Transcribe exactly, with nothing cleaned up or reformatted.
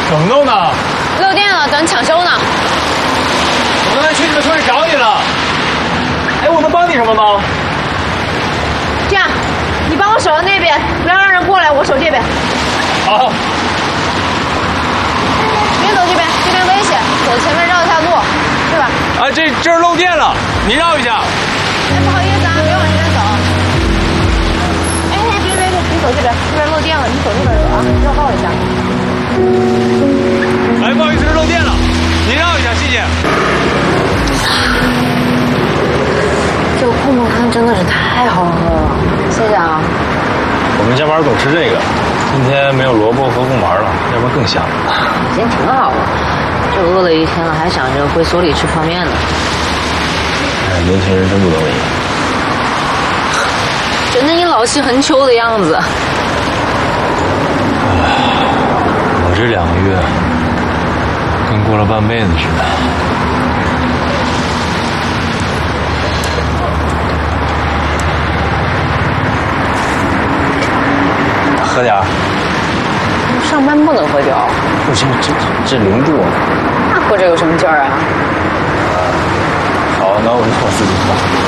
怎么弄呢？ 漏电了，等抢修呢。 我刚才去你们村里找你了。哎，我能帮你什么忙？ 这样，你帮我守到那边，不要让人过来，我守这边。 好。 别走这边，这边危险，走前面绕一下路，对吧？ 啊，这这儿漏电了，你绕一下。 哎，不好意思啊，别往这边走。哎哎，别别别，你走这边，这边漏电了，你走这边走啊，绕道一下。 哎，不好意思，这漏电了，您绕一下，谢谢。 这个泡沫汤真的是太好喝了，谢谢啊。 我们家晚上总吃这个，今天没有萝卜和贡丸了，要不然更香。 今天挺好的，这饿了一天了，还想着回所里吃泡面呢。 哎，年轻人真不容易。 觉得你老气横秋的样子。 我这两个月跟过了半辈子似的。喝点儿。 上班不能喝酒。 不行，这这这零度。 那喝着有什么劲儿啊？ 好，那我那我自己喝。